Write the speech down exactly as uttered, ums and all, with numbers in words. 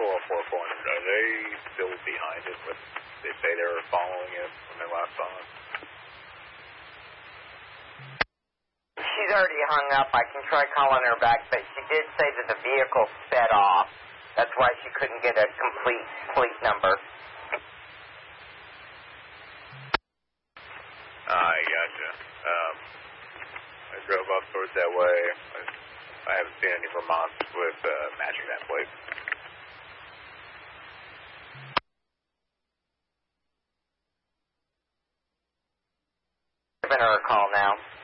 four four four hundred, are they still behind it? But they say they were following it when they last saw it? She's already hung up. I can try calling her back, but she did say that the vehicle sped off. That's why she couldn't get a complete fleet number. I gotcha. Um, I drove up towards that way. I, I haven't seen any Vermonts with uh, matching that plate. Giving her a call now.